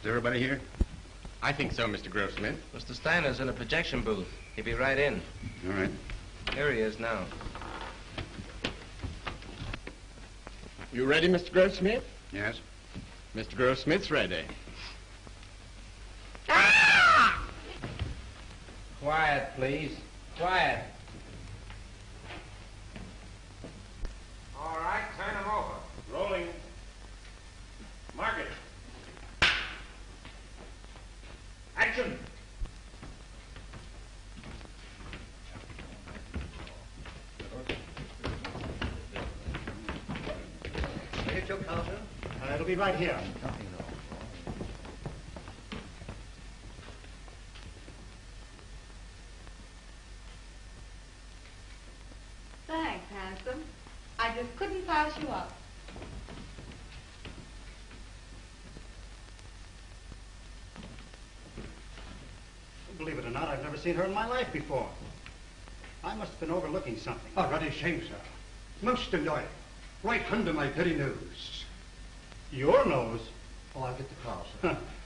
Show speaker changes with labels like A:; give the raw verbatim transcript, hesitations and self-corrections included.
A: Is everybody here?
B: I think so, Mister Grossmith.
C: Mister Steiner's in a projection booth. He'll be right in.
A: All right.
C: Here he is now.
B: You ready, Mister Grossmith?
A: Yes.
B: Mister Grossmith's ready.
C: Quiet, please. Quiet.
D: All right, turn him over.
E: Rolling. Mark it. Action.
F: Get your counter. Uh, it'll be right here.
G: Thanks, handsome. I just couldn't pass you up.
F: Believe it or not, I've never seen her in my life before. I must have been overlooking something.
H: Oh, ruddy shame, sir. Most annoying. Right under my very nose.
F: Your nose?
H: Oh, I'll get the car, sir.